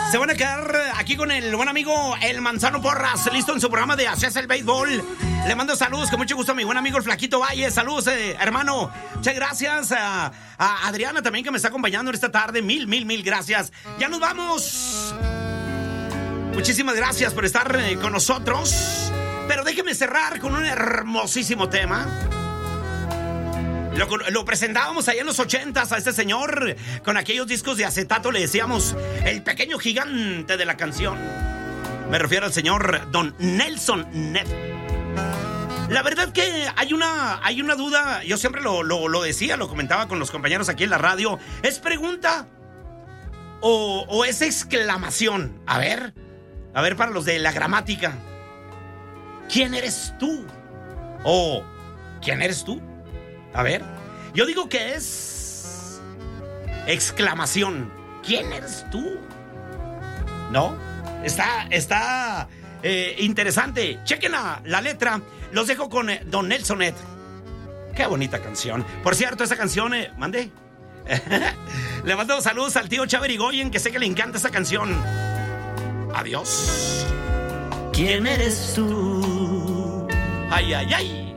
Se van a quedar aquí con el buen amigo El Manzano Porras, listo en su programa de Así es el Béisbol. Le mando saludos con mucho gusto a mi buen amigo el Flaquito Valle. Saludos, hermano. Muchas gracias a Adriana también, que me está acompañando en esta tarde. Mil gracias. Ya nos vamos. Muchísimas gracias por estar con nosotros. Pero déjeme cerrar con un hermosísimo tema. Lo presentábamos allá en los 80s a este señor con aquellos discos de acetato. Le decíamos el pequeño gigante de la canción. Me refiero al señor Don Nelson Ned. La verdad que hay una duda. Yo siempre lo decía, lo comentaba con los compañeros aquí en la radio. ¿Es pregunta o es exclamación? A ver, para los de la gramática. ¿Quién eres tú? O ¿quién eres tú? A ver, yo digo que es exclamación. ¿Quién eres tú? ¿No? Está interesante. Chequen la letra. Los dejo con Don Nelson Ed. Qué bonita canción. Por cierto, esa canción, mandé. Le mando saludos al tío Chávez Irigoyen, que sé que le encanta esa canción. Adiós. ¿Quién eres tú? Ay, ay, ay.